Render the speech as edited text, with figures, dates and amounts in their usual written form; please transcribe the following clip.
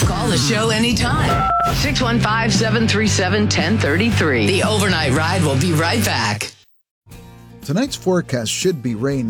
Call the show anytime. 615-737-1033. The Overnight Ride will be right back. Tonight's forecast should be rain